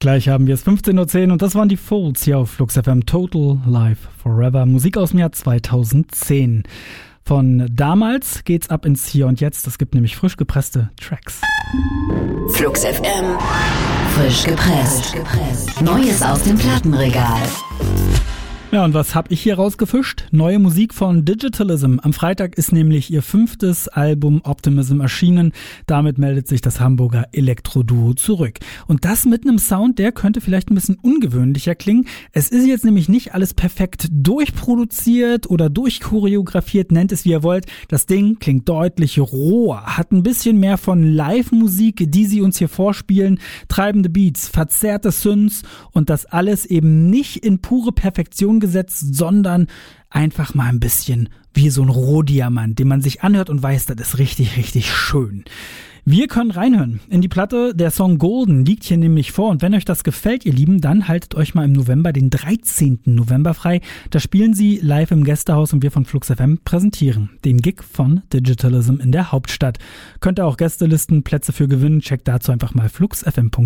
Gleich haben wir es 15.10 Uhr und das waren die Folds hier auf Flux FM. Total Life Forever. Musik aus dem Jahr 2010. Von damals geht's ab ins Hier und Jetzt. Es gibt nämlich frisch gepresste Tracks. Flux FM. Frisch gepresst. Neues aus dem Plattenregal. Ja, und was habe ich hier rausgefischt? Neue Musik von Digitalism. Am Freitag ist nämlich ihr 5. Album Optimism erschienen. Damit meldet sich das Hamburger Elektro-Duo zurück. Und das mit einem Sound, der könnte vielleicht ein bisschen ungewöhnlicher klingen. Es ist jetzt nämlich nicht alles perfekt durchproduziert oder durchchoreografiert, nennt es wie ihr wollt. Das Ding klingt deutlich roher, hat ein bisschen mehr von Live-Musik, die sie uns hier vorspielen, treibende Beats, verzerrte Synths und das alles eben nicht in pure Perfektion gesetzt, sondern einfach mal ein bisschen wie so ein Rohdiamant, den man sich anhört und weiß, das ist richtig, richtig schön. Wir können reinhören in die Platte. Der Song Golden liegt hier nämlich vor und wenn euch das gefällt, ihr Lieben, dann haltet euch mal im November, den 13. November frei. Da spielen sie live im Gästehaus und wir von Flux FM präsentieren den Gig von Digitalism in der Hauptstadt. Könnt ihr auch Gästelisten, Plätze für gewinnen, checkt dazu einfach mal fluxfm.de.